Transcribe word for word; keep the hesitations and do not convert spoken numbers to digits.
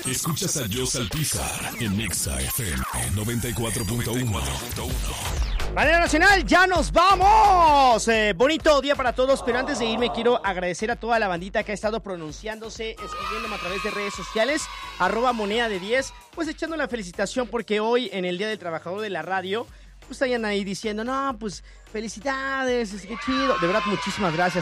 Escuchas a Joe Alpizar en Nexa F M noventa y cuatro punto uno. Manera Nacional, ya nos vamos. Eh, bonito día para todos, pero antes de irme quiero agradecer a toda la bandita que ha estado pronunciándose, escribiéndome a través de redes sociales, arroba moneda de diez, pues echando la felicitación porque hoy en el Día del Trabajador de la Radio, pues estaban ahí diciendo, no, pues felicidades, es que chido. De verdad, muchísimas gracias.